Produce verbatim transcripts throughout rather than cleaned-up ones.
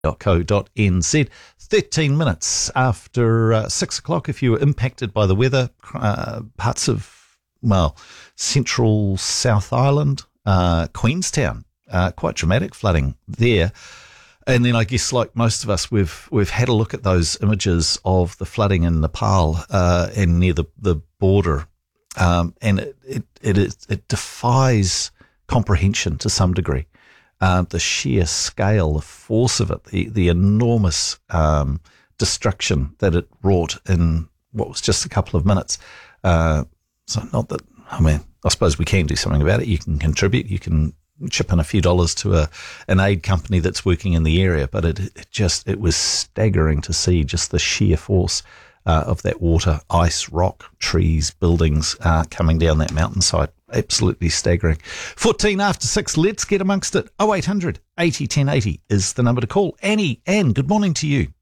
dot co dot n z. thirteen minutes after uh, six o'clock. If you were impacted by the weather, uh, parts of, well, central South Island, uh, Queenstown, uh, quite dramatic flooding there. And then I guess, like most of us, we've we've had a look at those images of the flooding in Nepal uh, and near the, the border. Um, and it, it, it, is, it defies comprehension to some degree. Uh, the sheer scale, the force of it, the, the enormous um, destruction that it wrought in what was just a couple of minutes. Uh, so not that, I mean, I suppose we can do something about it. You can contribute, you can chip in a few dollars to a an aid company that's working in the area, but it, it just, it was staggering to see just the sheer force uh, of that water, ice, rock, trees, buildings uh, coming down that mountainside. Absolutely staggering. fourteen after six, let's get amongst it. oh eight hundred eighty ten eighty is the number to call. Annie, Anne, good morning to you.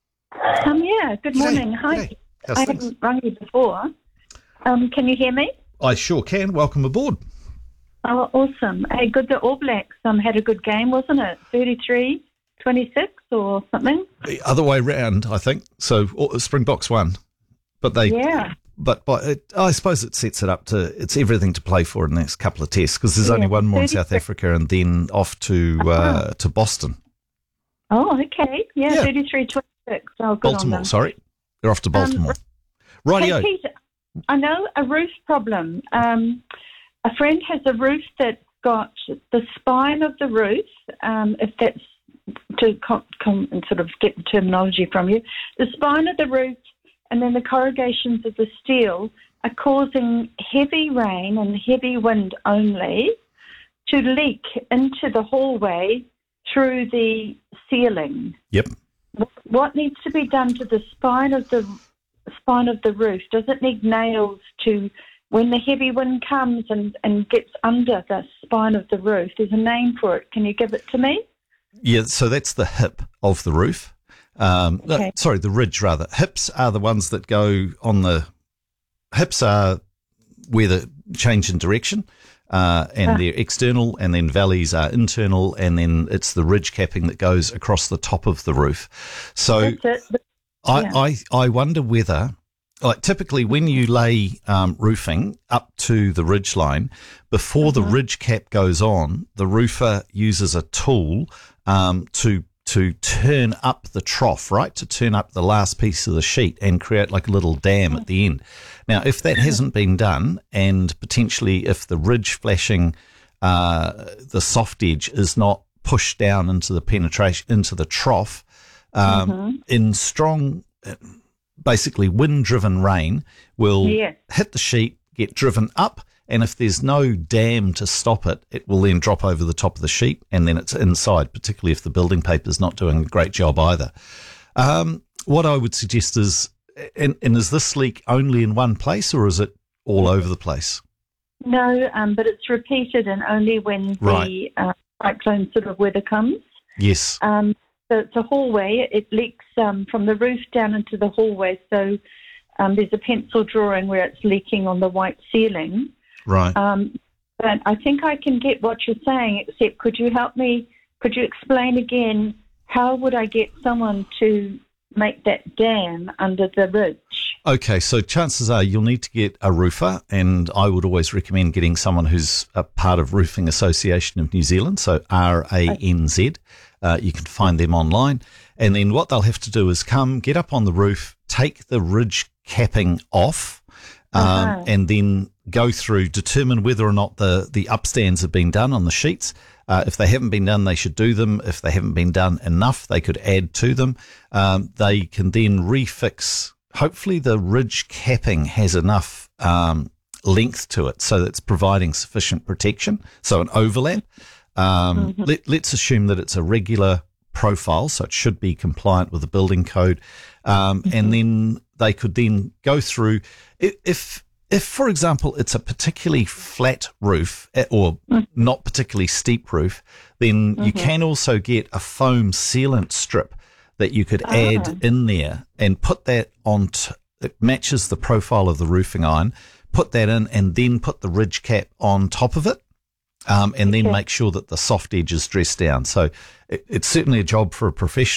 Um, yeah, good morning. G'day. Hi. G'day. How's I things? haven't rung you before. Um, can you hear me? I sure can. Welcome aboard. Oh, awesome. Hey, good. The All Blacks um, had a good game, wasn't it? thirty-three twenty-six or something? The other way round, I think. So oh, Springboks won. But they... Yeah. But, but it, I suppose it sets it up to, it's everything to play for in the next couple of tests, because there's Yeah, only one more in South thirty-six. Africa and then off to uh, Uh-huh. to Boston. Oh, okay. Yeah, Yeah. thirty-three twenty-six. Oh, good on Baltimore, them. sorry. They're off to Baltimore. Rightio. Hey, Peter, I know a roof problem. Um, a friend has a roof that's got the spine of the roof, um, if that's to com- com- and sort of get the terminology from you, the spine of the roof and then the corrugations of the steel are causing heavy rain and heavy wind only to leak into the hallway through the ceiling. Yep. What needs to be done to the spine of the spine of the roof? Does it need nails to, when the heavy wind comes and, and gets under the spine of the roof? There's a name for it. Can you give it to me? Yeah, so that's the hip of the roof. Um, no, Okay. sorry, the ridge rather. Hips are the ones that go on the, hips are where the change in direction, uh, and Ah. they're external, and then valleys are internal, and then it's the ridge capping that goes across the top of the roof. So That's it. I, yeah. I, I wonder whether, like typically when you lay um, roofing up to the ridge line, before the ridge cap goes on, the roofer uses a tool um, to to turn up the trough, right, to turn up the last piece of the sheet and create like a little dam at the end. Now, if that hasn't been done, and potentially if the ridge flashing, uh, the soft edge is not pushed down into the penetration, into the trough, um, Mm-hmm. in strong, uh, basically wind-driven rain will Yeah. hit the sheet, get driven up, and if there's no dam to stop it, it will then drop over the top of the sheet, and then it's inside, particularly if the building paper's not doing a great job either. Um, what I would suggest is, and, and is this leak only in one place, or is it all over the place? No, um, but it's repeated and only when Right. the uh, cyclone sort of weather comes. Yes. Um, so it's a hallway. It leaks um, from the roof down into the hallway. So um, there's a pencil drawing where it's leaking on the white ceiling. Right. Um, but I think I can get what you're saying, except could you help me, could you explain again, how would I get someone to make that dam under the ridge? Okay, so chances are you'll need to get a roofer, and I would always recommend getting someone who's a part of Roofing Association of New Zealand, so R A N Z. Uh, you can find them online. And then what they'll have to do is come, get up on the roof, take the ridge capping off, um, Uh-huh. and then go through, determine whether or not the, the upstands have been done on the sheets. Uh, if they haven't been done, they should do them. If they haven't been done enough, they could add to them. Um, they can then refix. Hopefully the ridge capping has enough um, length to it so that it's providing sufficient protection, so an overlap. Um, Mm-hmm. let, let's assume that it's a regular profile, so it should be compliant with the building code. Um, Mm-hmm. And then they could then go through, if, if If, for example, it's a particularly flat roof eh, or not particularly steep roof, then you can also get a foam sealant strip that you could add in there and put that on. T- it matches the profile of the roofing iron. Put that in and then put the ridge cap on top of it. Um, and then Okay. make sure that the soft edge is dressed down. So it, it's certainly a job for a professional.